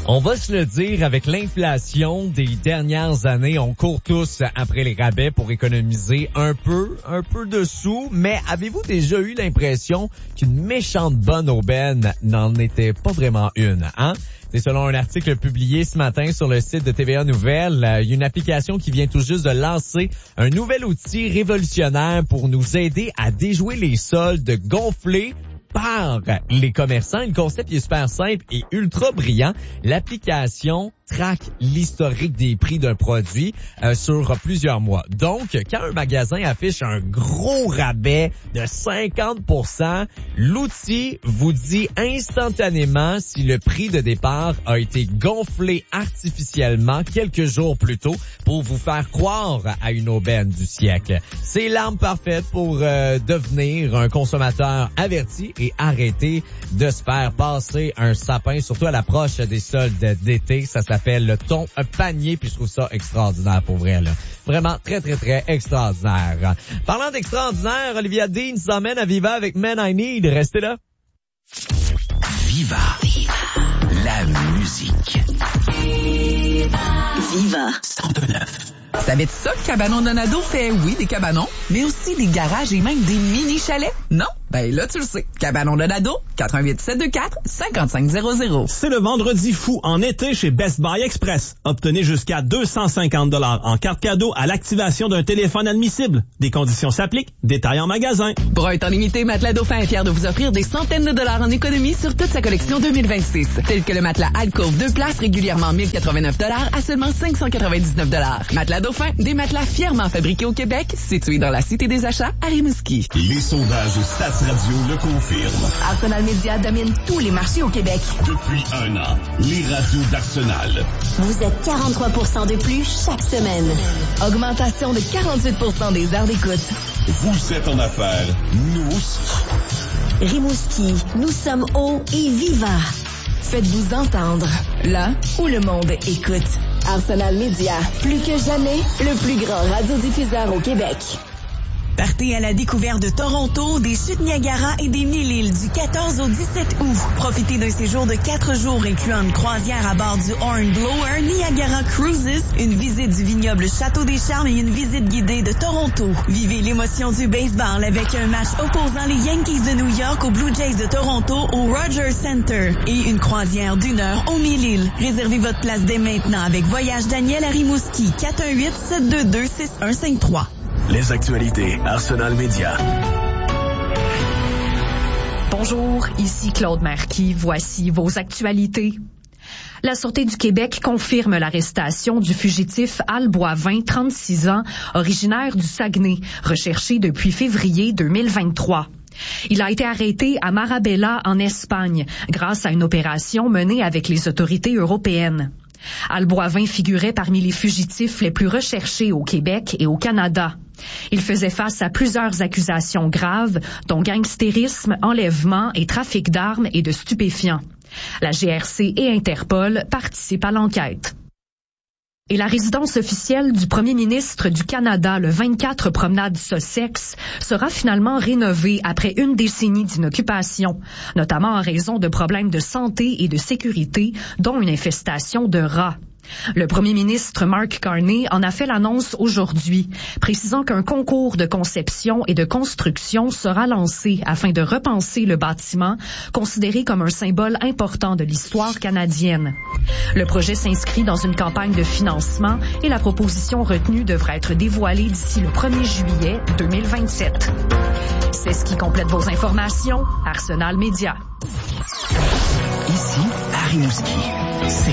On va se le dire, avec l'inflation des dernières années, on court tous après les rabais pour économiser un peu de sous, mais avez-vous déjà eu l'impression qu'une méchante bonne aubaine n'en était pas vraiment une, hein? C'est selon un article publié ce matin sur le site de TVA Nouvelles, une application qui vient tout juste de lancer un nouvel outil révolutionnaire pour nous aider à déjouer les soldes gonflés par les commerçants. Le concept est super simple et ultra brillant. L'application traque l'historique des prix d'un produit sur plusieurs mois. Donc, quand un magasin affiche un gros rabais de 50%, l'outil vous dit instantanément si le prix de départ a été gonflé artificiellement quelques jours plus tôt pour vous faire croire à une aubaine du siècle. C'est l'arme parfaite pour devenir un consommateur averti et arrêter de se faire passer un sapin, surtout à l'approche des soldes d'été. Ça s'appelle le ton panier, puis je trouve ça extraordinaire pour vrai, là. Vraiment très, très, très extraordinaire. Parlant d'extraordinaire, Olivia Dean s'emmène à Viva avec Men I Need. Restez là. Viva. La musique. Viva 102.9. Savais-tu ça que Cabanon Donado fait, oui, des cabanons, mais aussi des garages et même des mini-chalets? Non? Ben là, tu le sais. Cabanon Donado, 88-724-5500. C'est le vendredi fou en été chez Best Buy Express. Obtenez jusqu'à 250 $ en carte cadeau à l'activation d'un téléphone admissible. Des conditions s'appliquent. Détails en magasin. Pour un temps limité, Matelas Dauphin est fier de vous offrir des centaines de dollars en économie sur toute sa collection 2026. Tel que le matelas Alcove 2 places régulièrement 1089 $ à seulement 599 $. Matelas Dauphin, des matelas fièrement fabriqués au Québec, situés dans la Cité des Achats à Rimouski. Les sondages Stats Radio le confirment. Arsenal Media domine tous les marchés au Québec. Depuis un an, les radios d'Arsenal. Vous êtes 43% de plus chaque semaine. Augmentation de 48% des heures d'écoute. Vous êtes en affaires, nous aussi. Rimouski, nous sommes hauts et vivants. Faites-vous entendre, là où le monde écoute. Arsenal Media, plus que jamais, le plus grand radiodiffuseur au Québec. Partez à la découverte de Toronto, des chutes Niagara et des Mille-Îles du 14 au 17 août. Profitez d'un séjour de 4 jours incluant une croisière à bord du Hornblower Niagara Cruises, une visite du vignoble Château des Charmes et une visite guidée de Toronto. Vivez l'émotion du baseball avec un match opposant les Yankees de New York aux Blue Jays de Toronto au Rogers Center et une croisière d'1 heure aux Mille-Îles. Réservez votre place dès maintenant avec Voyage Daniel à Rimouski, 418-722-6153. Les actualités Arsenal Média. Bonjour, ici Claude Marquis. Voici vos actualités. La Sûreté du Québec confirme l'arrestation du fugitif Al Boivin, 36 ans, originaire du Saguenay, recherché depuis février 2023. Il a été arrêté à Marabella, en Espagne, grâce à une opération menée avec les autorités européennes. Al Boivin figurait parmi les fugitifs les plus recherchés au Québec et au Canada. Il faisait face à plusieurs accusations graves, dont gangstérisme, enlèvement et trafic d'armes et de stupéfiants. La GRC et Interpol participent à l'enquête. Et la résidence officielle du premier ministre du Canada, le 24 Promenade Sussex, sera finalement rénovée après une décennie d'inoccupation, notamment en raison de problèmes de santé et de sécurité, dont une infestation de rats. Le premier ministre Mark Carney en a fait l'annonce aujourd'hui, précisant qu'un concours de conception et de construction sera lancé afin de repenser le bâtiment, considéré comme un symbole important de l'histoire canadienne. Le projet s'inscrit dans une campagne de financement et la proposition retenue devra être dévoilée d'ici le 1er juillet 2027. C'est ce qui complète vos informations. Arsenal Média. Ici, à Rimouski.